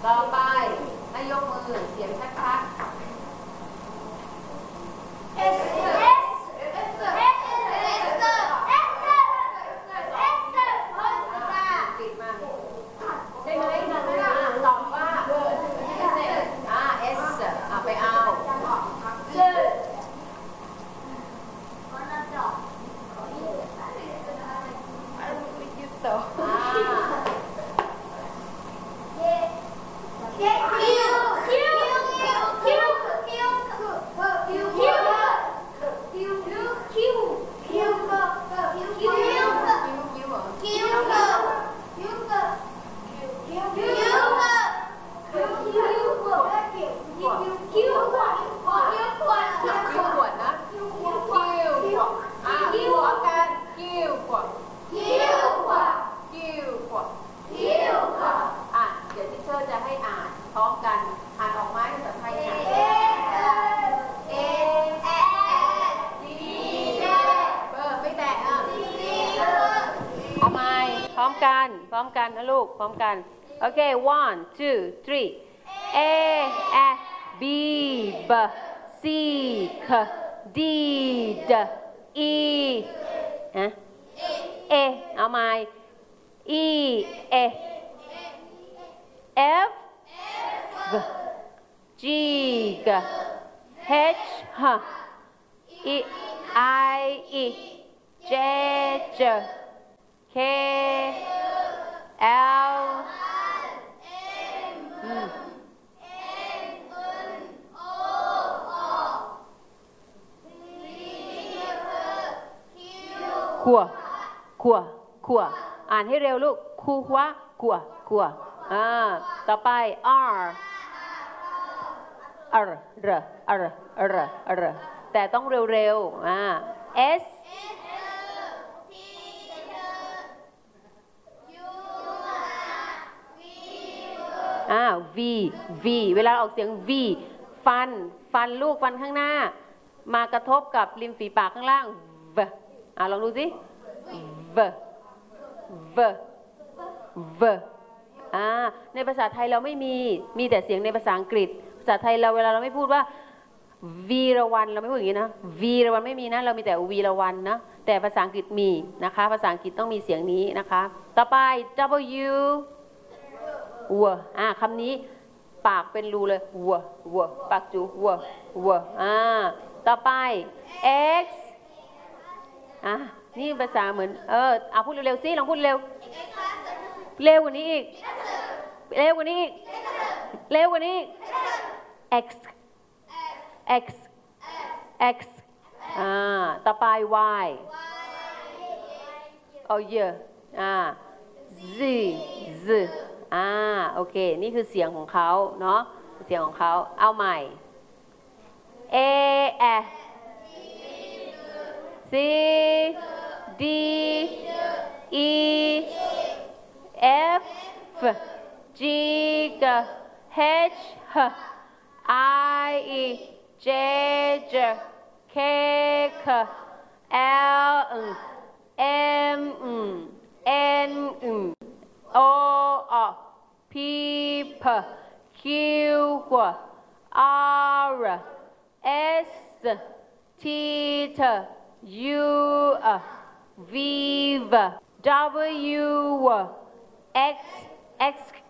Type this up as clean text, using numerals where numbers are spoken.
ต่อไปให้ยกมือเสียงชัดๆพร้อมกันนะลูกพร้อมกันโอเค one two three A F B B C K D D E ฮะ A เอาใหม่ E A F G G H H E I E J J K Lขัวอ่านให้เร็วลูกคูวะขัวต่อไป R R แต่ต้องเร็วS V เวลาออกเสียง V ฟันลูกฟันข้างหน้ามากระทบกับริมฝีปากข้างล่าง V ลองดูสิ V ในภาษาไทยเราไม่มีแต่เสียงในภาษาอังกฤษภาษาไทยเราเวลาเราไม่พูดว่าวีระวันเราไม่พูดอย่างนี้นะวีระวันไม่มีนะเรามีแต่วีระวันนะแต่ภาษาอังกฤษมีนะคะภาษาอังกฤษต้องมีเสียงนี้นะคะต่อไป Wวัวคำนี้ปากเป็นรูเลยวัวปากจูวัวต่อไป X นี่ภาษาเหมือนพูดเร็วๆสิลองพูดเร็วกว่านี้อีกเร็วกว่านี้อีกX ต่อไป Y Z โอเคนี่คือเสียงของเขาเนาะเสียงของเขาเอาใหม่ A F C D E F G H I E J K L M N O P Q R S T U V W X